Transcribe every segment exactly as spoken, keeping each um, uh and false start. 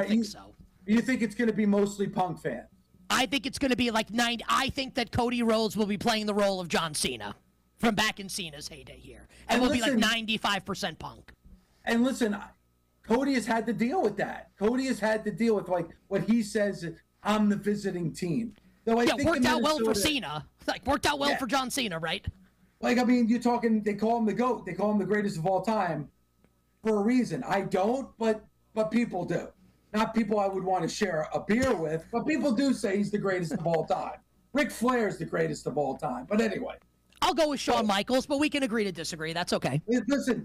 right, think you, so. You think it's going to be mostly Punk fans? I think it's going to be like ninety. I think that Cody Rhodes will be playing the role of John Cena from back in Cena's heyday here, and, and will listen, be like ninety-five percent Punk. And listen, Cody has had to deal with that. Cody has had to deal with like what he says. I'm the visiting team. Though I yeah, think worked out well for Cena. Like worked out well yeah. for John Cena, right? Like I mean, you're talking. They call him the GOAT. They call him the greatest of all time for a reason. I don't, but but people do. Not people I would want to share a beer with, but people do say he's the greatest of all time. Ric Flair is the greatest of all time. But anyway. I'll go with Shawn Michaels, but we can agree to disagree. That's okay. Listen,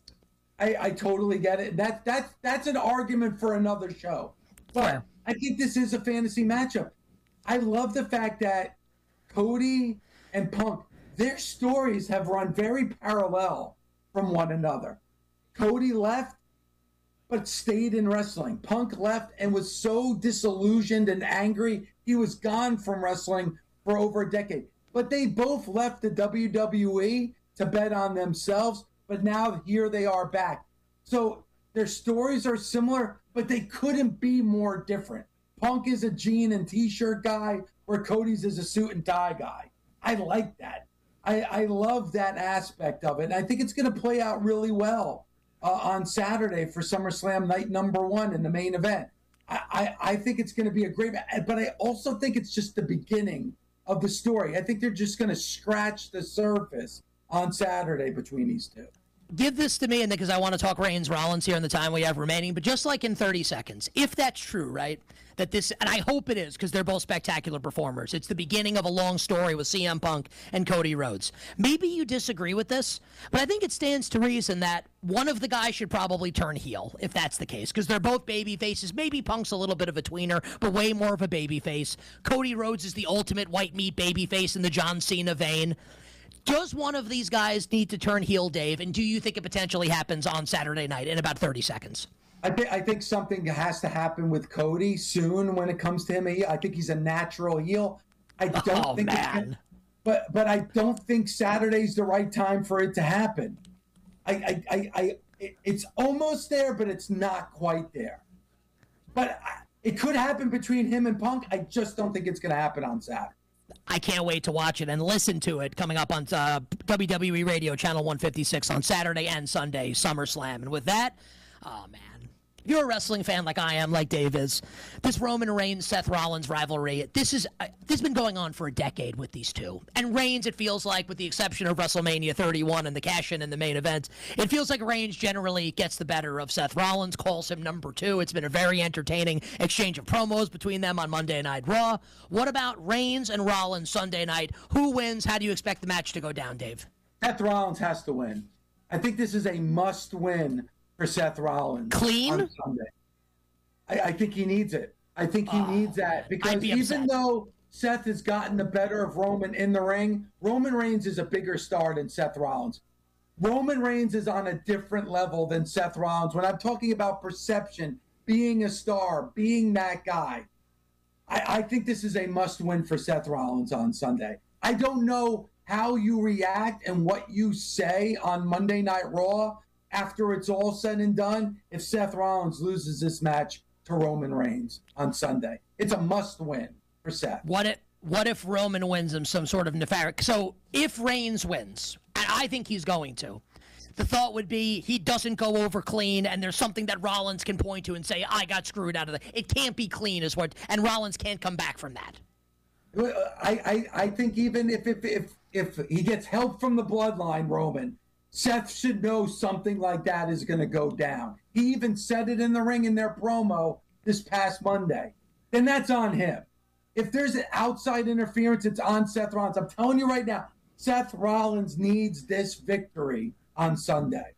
I, I totally get it. That, that, that's an argument for another show. But Fair. I think this is a fantasy matchup. I love the fact that Cody and Punk, their stories have run very parallel from one another. Cody left, but stayed in wrestling. Punk left and was so disillusioned and angry, he was gone from wrestling for over a decade. But they both left the W W E to bet on themselves, but now here they are back. So their stories are similar, but they couldn't be more different. Punk is a jean and t-shirt guy, where Cody's is a suit and tie guy. I like that. I, I love that aspect of it. And I think it's going to play out really well uh, on Saturday for SummerSlam night number one in the main event. I, I, I think it's going to be a great match, but I also think it's just the beginning of the story. I think they're just going to scratch the surface on Saturday between these two. Give this to me, and because I want to talk Reigns Rollins here in the time we have remaining, but just like in thirty seconds, if that's true, right, that this, and I hope it is, because they're both spectacular performers. It's the beginning of a long story with C M Punk and Cody Rhodes. Maybe you disagree with this, but I think it stands to reason that one of the guys should probably turn heel, if that's the case, because they're both baby faces. Maybe Punk's a little bit of a tweener, but way more of a baby face. Cody Rhodes is the ultimate white meat baby face in the John Cena vein. Does one of these guys need to turn heel, Dave? And do you think it potentially happens on Saturday night in about thirty seconds? I think I think something has to happen with Cody soon when it comes to him. I think he's a natural heel. I don't oh, think man. It's, but but I don't think Saturday's the right time for it to happen. I I, I, I it, it's almost there, but it's not quite there. But I, it could happen between him and Punk. I just don't think it's going to happen on Saturday. I can't wait to watch it and listen to it coming up on uh, W W E Radio, Channel one fifty-six on Saturday and Sunday, SummerSlam. And with that, oh, man, if you're a wrestling fan like I am, like Dave is, this Roman Reigns-Seth Rollins rivalry, this, is, uh, this has been going on for a decade with these two. And Reigns, it feels like, with the exception of WrestleMania thirty-one and the cash-in in the main event, it feels like Reigns generally gets the better of Seth Rollins, calls him number two. It's been a very entertaining exchange of promos between them on Monday Night Raw. What about Reigns and Rollins Sunday night? Who wins? How do you expect the match to go down, Dave? Seth Rollins has to win. I think this is a must-win for Seth Rollins. Clean? On Sunday. I, I think he needs it. I think he oh, needs that because be even though Seth has gotten the better of Roman in the ring, Roman Reigns is a bigger star than Seth Rollins. Roman Reigns is on a different level than Seth Rollins. When I'm talking about perception, being a star, being that guy, I, I think this is a must-win for Seth Rollins on Sunday. I don't know how you react and what you say on Monday Night Raw after it's all said and done if Seth Rollins loses this match to Roman Reigns on Sunday. It's a must-win for Seth. What if, what if Roman wins him some sort of nefarious? So if Reigns wins, and I think he's going to, the thought would be he doesn't go over clean, and there's something that Rollins can point to and say, I got screwed out of it. It can't be clean, is what, and Rollins can't come back from that. I, I, I think even if, if, if, if he gets help from the bloodline, Roman, Seth should know something like that is going to go down. He even said it in the ring in their promo this past Monday. Then that's on him. If there's an outside interference, it's on Seth Rollins. I'm telling you right now, Seth Rollins needs this victory on Sunday.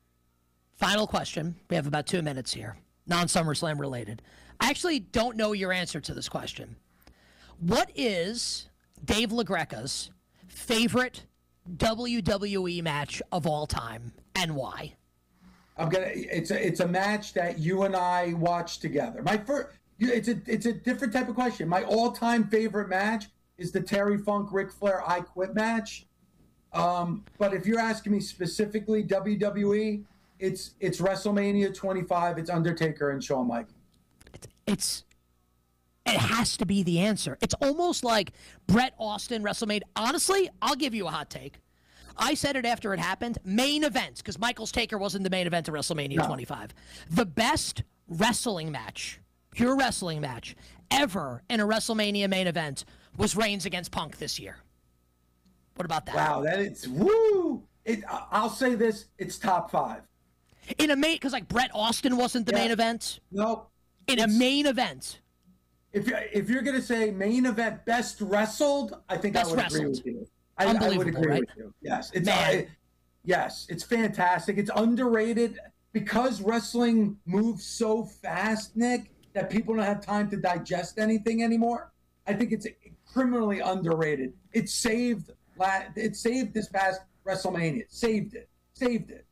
Final question. We have about two minutes here. Non-SummerSlam related. I actually don't know your answer to this question. What is Dave LaGreca's favorite W W E match of all time, and why? I'm gonna. It's a. It's a match that you and I watched together. My first. It's a. It's a different type of question. My all-time favorite match is the Terry Funk Ric Flair I Quit match. Um, but if you're asking me specifically W W E, it's it's WrestleMania twenty-five. It's Undertaker and Shawn Michaels. It's it has to be the answer. It's almost like Bret Austin WrestleMania. Honestly, I'll give you a hot take. I said it after it happened. Main event, because Michael's Taker wasn't the main event of WrestleMania no. twenty-five. The best wrestling match, pure wrestling match, ever in a WrestleMania main event was Reigns against Punk this year. What about that? Wow, that is woo! It, I'll say this: it's top five in a main, because like Bret Austin wasn't the yeah. main event. No, in a main event. If you if you're gonna say main event best wrestled, I think best I would wrestled. agree with you. I, I would agree right? with you. Yes, it's uh, yes, it's fantastic. It's underrated because wrestling moves so fast, Nick, that people don't have time to digest anything anymore. I think it's criminally underrated. It saved it saved this past WrestleMania. Saved it. Saved it.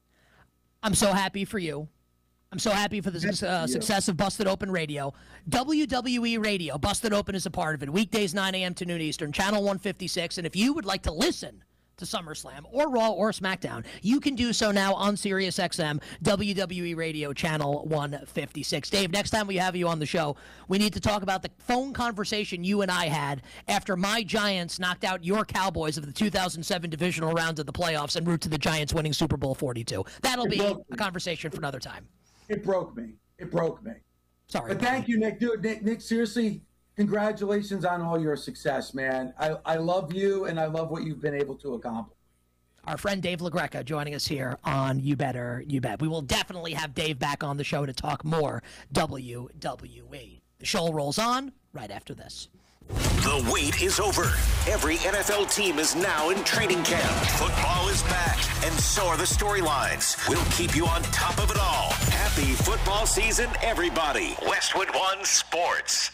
I'm so happy for you. I'm so happy for the uh, success of Busted Open Radio. W W E Radio, Busted Open is a part of it. Weekdays, nine a.m. to noon Eastern, channel one fifty-six. And if you would like to listen to SummerSlam or Raw or SmackDown, you can do so now on Sirius X M, W W E Radio, channel one fifty-six. Dave, next time we have you on the show, we need to talk about the phone conversation you and I had after my Giants knocked out your Cowboys of the two thousand seven divisional rounds of the playoffs en route to the Giants winning Super Bowl forty-two. That'll be a conversation for another time. It broke me. It broke me. Sorry. But thank you, Nick. Dude, Nick, Nick, seriously, congratulations on all your success, man. I, I love you, and I love what you've been able to accomplish. Our friend Dave LaGreca joining us here on You Better, You Bet. We will definitely have Dave back on the show to talk more W W E. The show rolls on right after this. The wait is over. Every N F L team is now in training camp. Football is back, and so are the storylines. We'll keep you on top of it all. Happy football season, everybody. Westwood One Sports.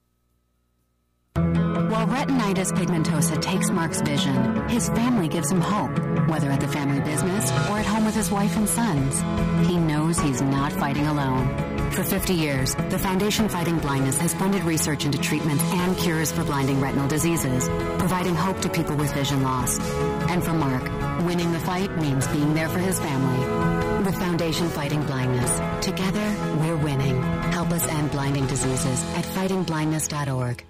While retinitis pigmentosa takes Mark's vision, his family gives him hope, whether at the family business or at home with his wife and sons. He knows he's not fighting alone. For fifty years, the Foundation Fighting Blindness has funded research into treatments and cures for blinding retinal diseases, providing hope to people with vision loss. And for Mark, winning the fight means being there for his family. The Foundation Fighting Blindness. Together, we're winning. Help us end blinding diseases at fighting blindness dot org.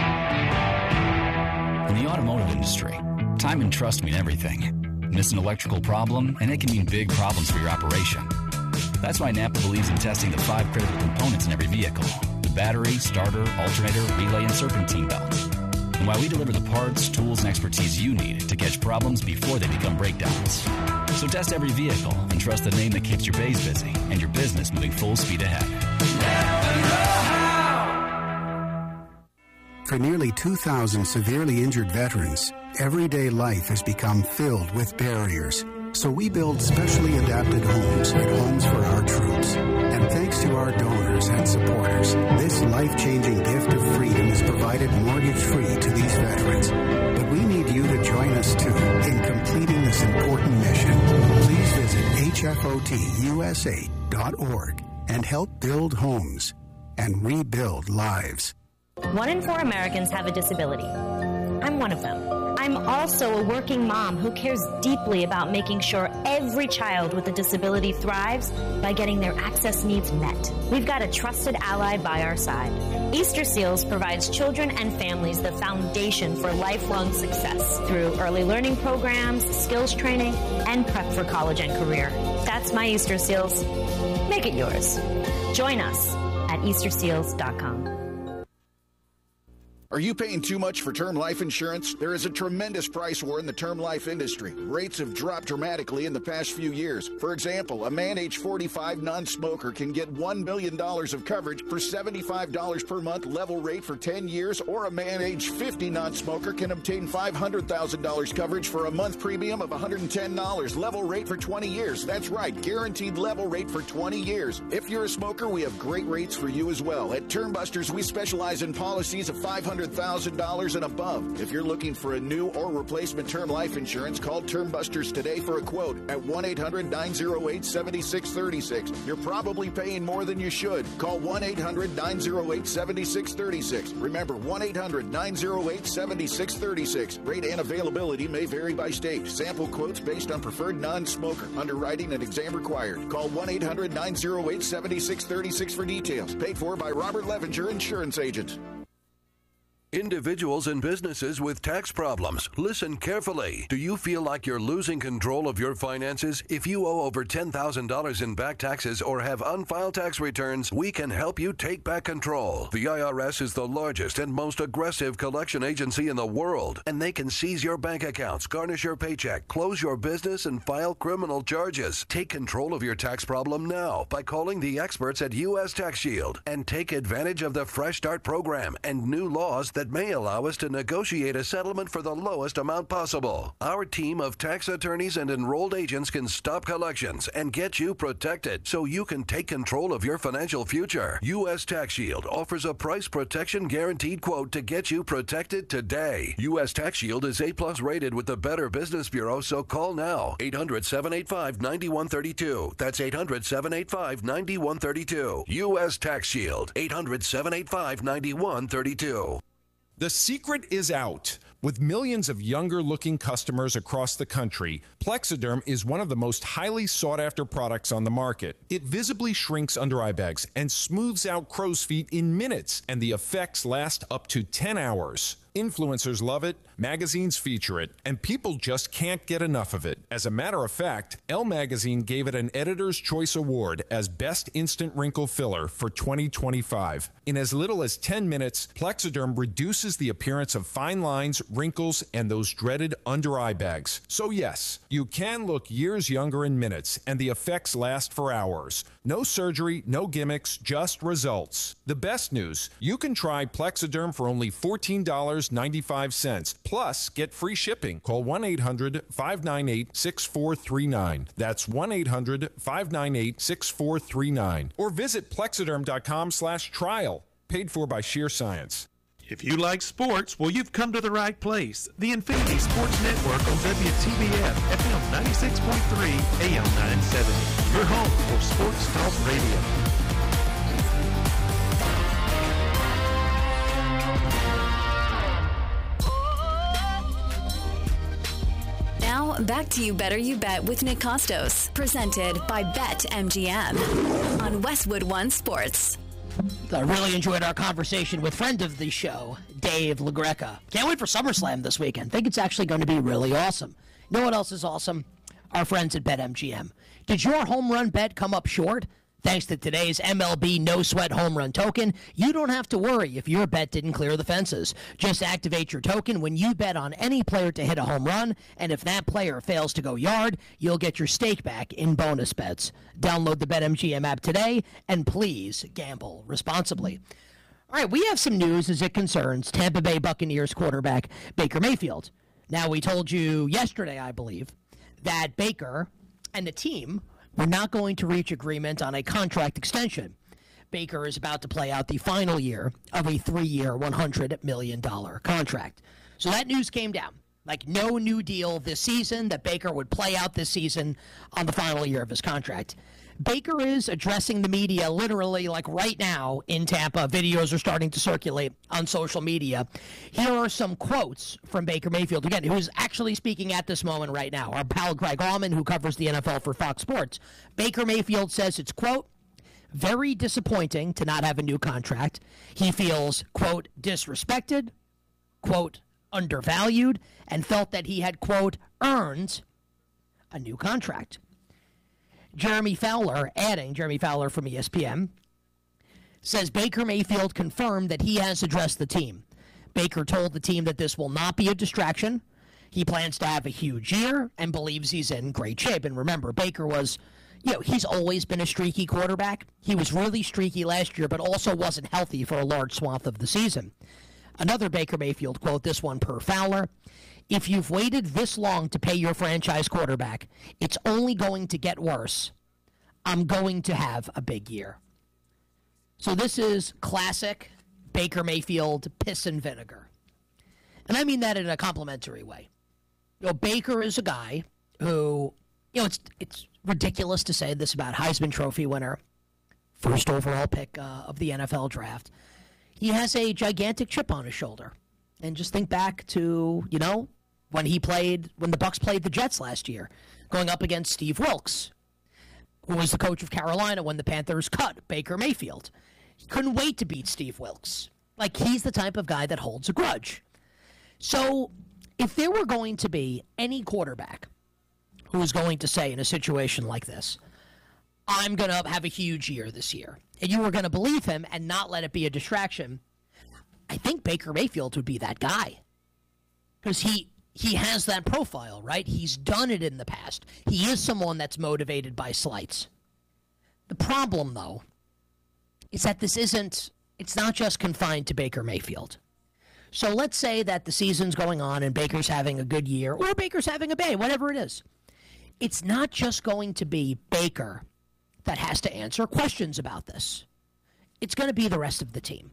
In the automotive industry, time and trust mean everything. Miss an electrical problem, and it can mean big problems for your operation. That's why Napa believes in testing the five critical components in every vehicle: the battery, starter, alternator, relay, and serpentine belt. And why we deliver the parts, tools, and expertise you need to catch problems before they become breakdowns. So test every vehicle and trust the name that keeps your bays busy and your business moving full speed ahead. Napa know-how. For nearly two thousand severely injured veterans, everyday life has become filled with barriers. So we build specially adapted homes at Homes for Our Troops. And thanks to our donors and supporters, this life-changing gift of freedom is provided mortgage-free to these veterans. But we need you to join us, too, in completing this important mission. Please visit H F O T U S A dot org and help build homes and rebuild lives. One in four Americans have a disability. I'm one of them. I'm also a working mom who cares deeply about making sure every child with a disability thrives by getting their access needs met. We've got a trusted ally by our side. Easter Seals provides children and families the foundation for lifelong success through early learning programs, skills training, and prep for college and career. That's my Easter Seals. Make it yours. Join us at Easter Seals dot com. Are you paying too much for term life insurance? There is a tremendous price war in the term life industry. Rates have dropped dramatically in the past few years. For example, a man age forty-five non-smoker can get one million dollars of coverage for seventy-five dollars per month level rate for ten years, or a man age fifty non-smoker can obtain five hundred thousand dollars coverage for a month premium of one hundred ten dollars level rate for twenty years. That's right, guaranteed level rate for twenty years. If you're a smoker, we have great rates for you as well. At Term Busters, we specialize in policies of five hundred hundred thousand dollars and above. If you're looking for a new or replacement term life insurance, call Term Busters today for a quote at one eight hundred nine oh eight seven six three six. You're probably paying more than you should. Call one eight hundred nine oh eight seven six three six. Remember, one eight hundred nine oh eight seven six three six. Rate and availability may vary by state. Sample quotes based on preferred non-smoker. Underwriting and exam required. Call one eight hundred nine oh eight seven six three six for details. Paid for by Robert Levenger Insurance Agent. Individuals and businesses with tax problems, listen carefully. Do you feel like you're losing control of your finances? If you owe over ten thousand dollars in back taxes or have unfiled tax returns, we can help you take back control. The I R S is the largest and most aggressive collection agency in the world, and they can seize your bank accounts, garnish your paycheck, close your business, and file criminal charges. Take control of your tax problem now by calling the experts at U S Tax Shield and take advantage of the Fresh Start program and new laws that may allow us to negotiate a settlement for the lowest amount possible. Our team of tax attorneys and enrolled agents can stop collections and get you protected so you can take control of your financial future. U S Tax Shield offers a price protection guaranteed quote to get you protected today. U S Tax Shield is A plus rated with the Better Business Bureau, so call now. eight hundred seven eight five nine one three two. That's eight hundred seven eight five nine one three two. U S Tax Shield. eight hundred seven eight five nine one three two. The secret is out. With millions of younger-looking customers across the country, Plexiderm is one of the most highly sought-after products on the market. It visibly shrinks under-eye bags and smooths out crow's feet in minutes, and the effects last up to ten hours. Influencers love it, magazines feature it, and people just can't get enough of it. As a matter of fact, Elle Magazine gave it an Editor's Choice Award as Best Instant Wrinkle Filler for twenty twenty-five. In as little as ten minutes, Plexiderm reduces the appearance of fine lines, wrinkles, and those dreaded under-eye bags. So yes, you can look years younger in minutes, and the effects last for hours. No surgery, no gimmicks, just results. The best news, you can try Plexiderm for only fourteen dollars and ninety-five cents. Plus, get free shipping. Call one eight hundred five nine eight six four three nine. That's one eight hundred five nine eight six four three nine. Or visit plexiderm.com slash trial. Paid for by Sheer Science. If you like sports, well, you've come to the right place. The Infinity Sports Network on W T B F, F M ninety-six point three, A M nine seventy. Your home for Sports Talk Radio. Now, back to You Better You Bet with Nick Costos, presented by BetMGM on Westwood One Sports. I really enjoyed our conversation with friend of the show, Dave LaGreca. Can't wait for SummerSlam this weekend. Think it's actually going to be really awesome. You know what else is awesome? Our friends at BetMGM. Did your home run bet come up short? Thanks to today's M L B No Sweat Home Run Token, you don't have to worry if your bet didn't clear the fences. Just activate your token when you bet on any player to hit a home run, and if that player fails to go yard, you'll get your stake back in bonus bets. Download the BetMGM app today, and please gamble responsibly. All right, we have some news as it concerns Tampa Bay Buccaneers quarterback Baker Mayfield. Now, we told you yesterday, I believe, that Baker and the team we're not going to reach agreement on a contract extension. Baker is about to play out the final year of a three-year, one hundred million dollars contract. So that news came down. Like, no new deal this season, that Baker would play out this season on the final year of his contract. Baker is addressing the media literally like right now in Tampa. Videos are starting to circulate on social media. Here are some quotes from Baker Mayfield, again, who is actually speaking at this moment right now. Our pal Greg Allman, who covers the N F L for Fox Sports. Baker Mayfield says it's, quote, very disappointing to not have a new contract. He feels, quote, disrespected, quote, undervalued, and felt that he had, quote, earned a new contract. Jeremy Fowler, adding, Jeremy Fowler from E S P N, says Baker Mayfield confirmed that he has addressed the team. Baker told the team that this will not be a distraction. He plans to have a huge year and believes he's in great shape. And remember, Baker was, you know, he's always been a streaky quarterback. He was really streaky last year, but also wasn't healthy for a large swath of the season. Another Baker Mayfield quote, this one per Fowler. If you've waited this long to pay your franchise quarterback, it's only going to get worse. I'm going to have a big year. So this is classic Baker Mayfield piss and vinegar. And I mean that in a complimentary way. You know, Baker is a guy who, you know, it's it's ridiculous to say this about Heisman Trophy winner, first overall pick uh, of the N F L draft. He has a gigantic chip on his shoulder. And just think back to, you know, when he played, when the Bucs played the Jets last year, going up against Steve Wilkes, who was the coach of Carolina when the Panthers cut Baker Mayfield. He couldn't wait to beat Steve Wilkes. Like, he's the type of guy that holds a grudge. So, if there were going to be any quarterback who was going to say in a situation like this, I'm going to have a huge year this year, and you were going to believe him and not let it be a distraction, I think Baker Mayfield would be that guy. Because he, he has that profile, right? He's done it in the past. He is someone that's motivated by slights. The problem, though, is that this isn't, it's not just confined to Baker Mayfield. So let's say that the season's going on and Baker's having a good year, or Baker's having a bad, whatever it is. It's not just going to be Baker that has to answer questions about this. It's going to be the rest of the team.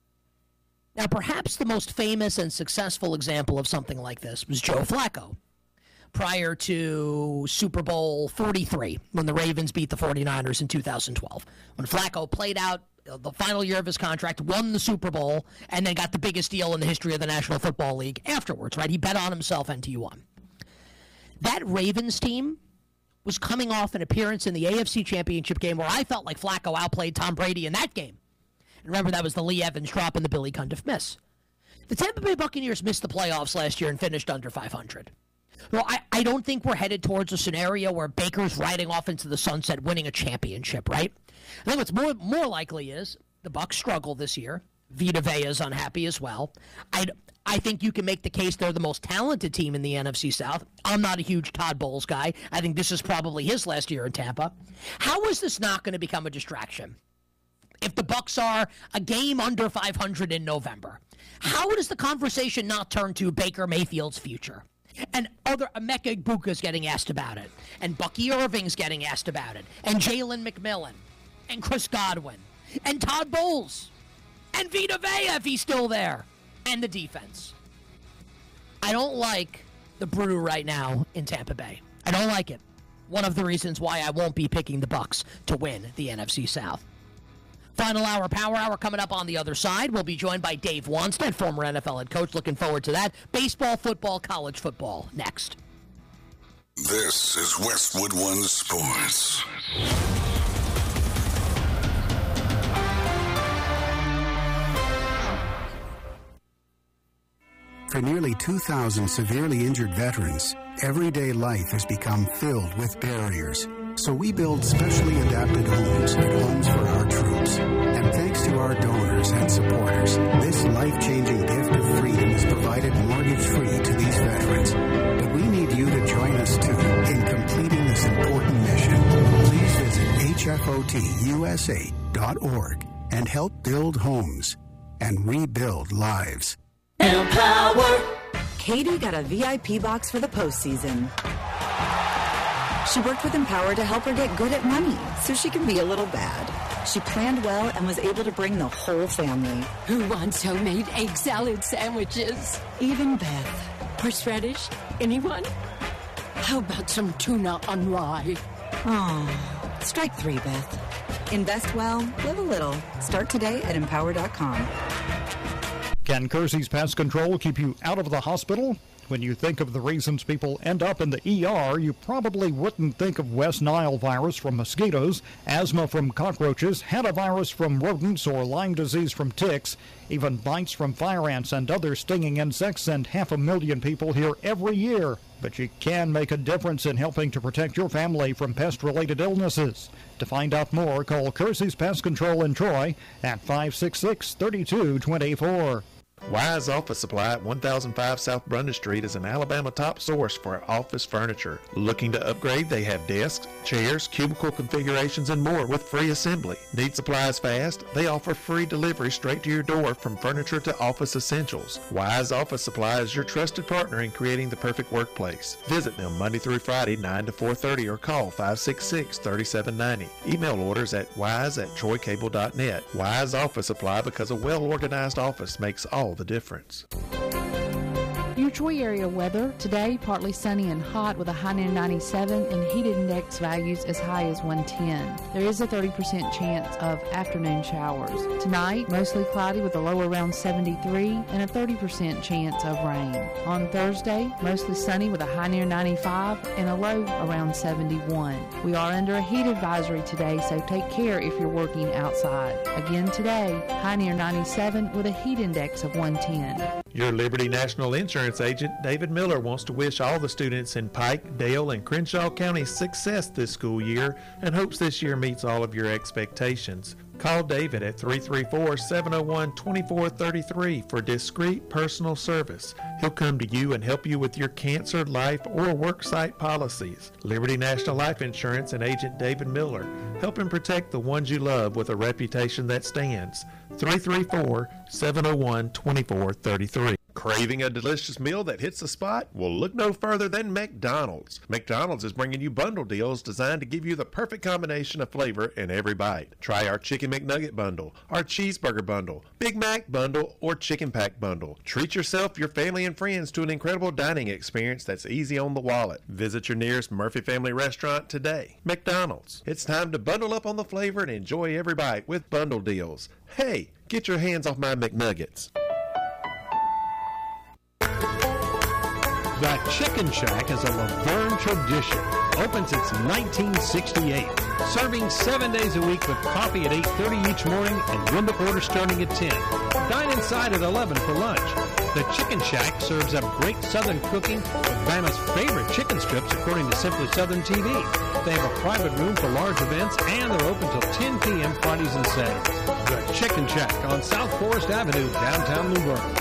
Now, perhaps the most famous and successful example of something like this was Joe Flacco, prior to Super Bowl forty-three, when the Ravens beat the forty-niners in two thousand twelve. When Flacco played out the final year of his contract, won the Super Bowl, and then got the biggest deal in the history of the National Football League afterwards, right? He bet on himself and he won. That Ravens team was coming off an appearance in the A F C Championship game where I felt like Flacco outplayed Tom Brady in that game. And remember, that was the Lee Evans drop and the Billy Cundiff miss. The Tampa Bay Buccaneers missed the playoffs last year and finished under five hundred. Well, I, I don't think we're headed towards a scenario where Baker's riding off into the sunset winning a championship, right? I think what's more more likely is the Bucs struggle this year. Vita Vea is unhappy as well. I I think you can make the case they're the most talented team in the N F C South. I'm not a huge Todd Bowles guy. I think this is probably his last year in Tampa. How is this not going to become a distraction? If the Bucs are a game under five hundred in November, how does the conversation not turn to Baker Mayfield's future? And other Emeka Egbuka's getting asked about it, and Bucky Irving's getting asked about it, and Jalen McMillan, and Chris Godwin, and Todd Bowles, and Vita Vea if he's still there, and the defense. I don't like the brew right now in Tampa Bay. I don't like it. One of the reasons why I won't be picking the Bucs to win the N F C South. Final hour, Power Hour, coming up on the other side. We'll be joined by Dave Wannstedt, former N F L head coach. Looking forward to that. Baseball, football, college football, next. This is Westwood One Sports. For nearly two thousand severely injured veterans, everyday life has become filled with barriers. So we build specially adapted homes at Homes for Our Troops. And thanks to our donors and supporters, this life-changing gift of freedom is provided mortgage-free to these veterans. But we need you to join us, too, in completing this important mission. Please visit H F O T U S A dot org and help build homes and rebuild lives. Empower! Katie got a V I P box for the postseason. She worked with Empower to help her get good at money so she can be a little bad. She planned well and was able to bring the whole family. Who wants homemade egg salad sandwiches? Even Beth. Horseradish? Anyone? How about some tuna on rye? Oh, strike three, Beth. Invest well, live a little. Start today at empower dot com. Can Kersey's Pest Control keep you out of the hospital? When you think of the reasons people end up in the E R, you probably wouldn't think of West Nile virus from mosquitoes, asthma from cockroaches, hantavirus from rodents, or Lyme disease from ticks. Even bites from fire ants and other stinging insects send half a million people here every year. But you can make a difference in helping to protect your family from pest-related illnesses. To find out more, call Kersey's Pest Control in Troy at five six six, three two two four. Wise Office Supply at one thousand five South Brundage Street is an Alabama top source for office furniture. Looking to upgrade? They have desks, chairs, cubicle configurations, and more with free assembly. Need supplies fast? They offer free delivery straight to your door from furniture to office essentials. Wise Office Supply is your trusted partner in creating the perfect workplace. Visit them Monday through Friday, nine to four thirty, or call five six six, three seven nine zero. Email orders at wise at troy cable dot net. Wise Office Supply, because a well-organized office makes all the difference. Your Troy area weather today, partly sunny and hot with a high near ninety-seven and heat index values as high as one ten. There is a thirty percent chance of afternoon showers. Tonight, mostly cloudy with a low around seventy-three and a thirty percent chance of rain. On Thursday, mostly sunny with a high near ninety-five and a low around seventy-one. We are under a heat advisory today, so take care if you're working outside. Again today, high near ninety-seven with a heat index of one ten. Your Liberty National Insurance agent, David Miller, wants to wish all the students in Pike, Dale, and Crenshaw counties success this school year and hopes this year meets all of your expectations. Call David at three three four, seven oh one, two four three three for discreet personal service. He'll come to you and help you with your cancer, life, or worksite policies. Liberty National Life Insurance and agent David Miller, helping protect the ones you love with a reputation that stands. three three four, seven oh one, two four three three. Craving a delicious meal that hits the spot? Well, look no further than McDonald's. McDonald's is bringing you bundle deals designed to give you the perfect combination of flavor in every bite. Try our Chicken McNugget bundle, our Cheeseburger bundle, Big Mac bundle, or Chicken Pack bundle. Treat yourself, your family, and friends to an incredible dining experience that's easy on the wallet. Visit your nearest Murphy Family Restaurant today. McDonald's. It's time to bundle up on the flavor and enjoy every bite with bundle deals. Hey, get your hands off my McNuggets. The Chicken Shack is a Laverne tradition. Open since nineteen sixty-eight. Serving seven days a week with coffee at eight thirty each morning and window order starting at ten. Dine inside at eleven for lunch. The Chicken Shack serves up great Southern cooking with Bama's favorite chicken strips according to Simply Southern T V. They have a private room for large events and they're open till ten p.m. Fridays and Saturdays. The Chicken Shack on South Forest Avenue, downtown New Bern.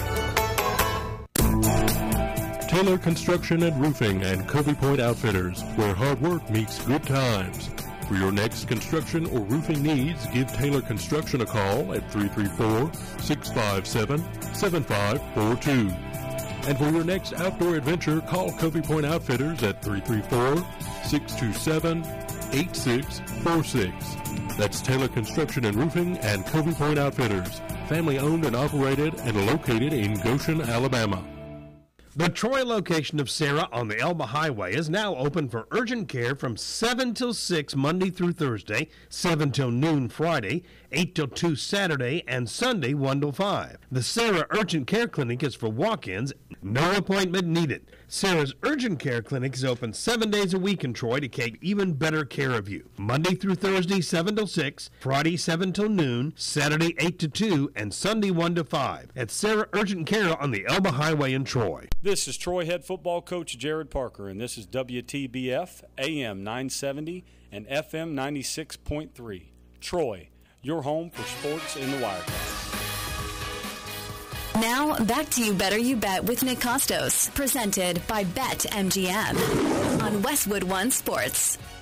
Taylor Construction and Roofing and Covey Point Outfitters, where hard work meets good times. For your next construction or roofing needs, give Taylor Construction a call at three three four, six five seven, seven five four two. And for your next outdoor adventure, call Covey Point Outfitters at three three four, six two seven, eight six four six. That's Taylor Construction and Roofing and Covey Point Outfitters, family owned and operated and located in Goshen, Alabama. The Troy location of Sarah on the Elba Highway is now open for urgent care from seven till six Monday through Thursday, seven till noon Friday, eight till two Saturday, and Sunday one till five. The Sarah Urgent Care Clinic is for walk-ins, no appointment needed. Sarah's Urgent Care Clinic is open seven days a week in Troy to take even better care of you. Monday through Thursday, seven till six, Friday, seven till noon, Saturday, eight to two, and Sunday, one to five. At Sarah Urgent Care on the Elba Highway in Troy. This is Troy head football coach Jared Parker, and this is W T B F, A M nine seventy, and F M ninety-six point three. Troy, your home for sports in the Wirecast. Now, back to You Better You Bet with Nick Costos, presented by Bet M G M on Westwood One Sports.